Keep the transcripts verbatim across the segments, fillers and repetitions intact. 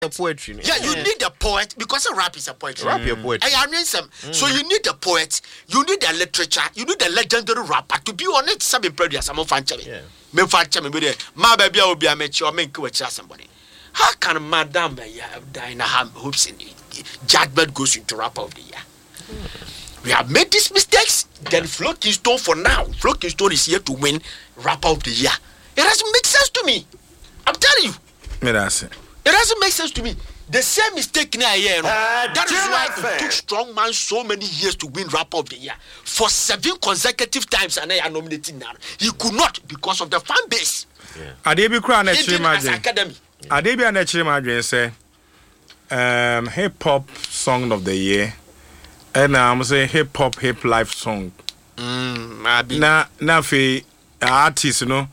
poetry. Yeah, you yeah. need a poet because a rap is a poetry. Rap is a poetry. I mean some. Mm. So you need a poet, you need a literature, you need a legendary rapper to be on it. Some produce, some fan chami. Yeah. Me fan chami be there. My baby will be a match or make with somebody. How can Madame Diana have hopes in judgment goes into rapper of the year? Mm. We have made these mistakes. Then Flo Kingston for now. Flo Kingston is here to win rapper of the year. It doesn't make sense to me. I'm telling you. Me that's it. It doesn't make sense to me. The same mistake now here. Uh, that is why it took Strong Man so many years to win Rapper of the Year. For seven consecutive times, and I am nominated now. He could not because of the fan base. Are they be crying at academy? Are they be an actually imagine say um hip hop song of the year? And I'm saying hip hop hip life song. Mm, na na fe artist no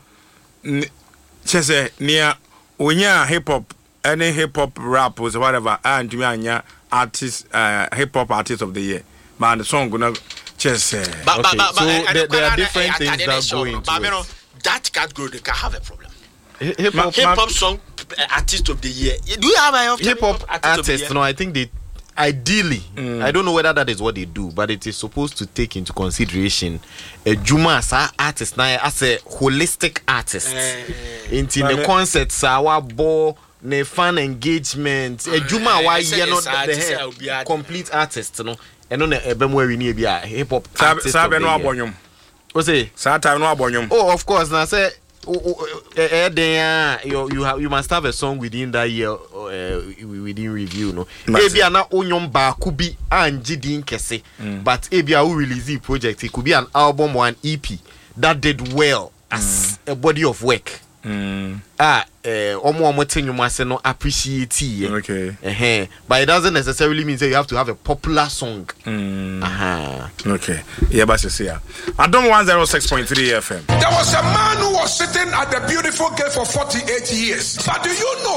just near unya hip hop any hip hop rap or whatever and me anya artist uh, hip hop artist of the year but the song gonna just say okay. but, but, but, so uh, there, there are different things that go into but, it. Know, that category they can have a problem. Hip hop hip hop song artist of the year. Do you have a hip hop artist? artist no, I think they ideally, mm. I don't know whether that is what they do, but it is supposed to take into consideration a Juma as an artist now as a holistic artist. Uh, into the concepts, our ball, the fan engagement. A Juma, why you know the complete artist, no? And on a bem where we need be a hip hop artist. What's it? Oh, of course. Now say. Oh, uh, uh, uh, you you have you must have a song within that year uh, within review no maybe ana onyom ba could be anjidin kese but maybe I will release the project it could be an album or an E P that did well as mm. a body of work mm. ah omo omo tenyuma se no appreciate it okay uh-huh. But it doesn't necessarily mean that you have to have a popular song mm. uh-huh. Okay yeah but you see ya I don't one oh six point three F M. There was a man who was sitting at the beautiful gate for forty-eight years, but do you know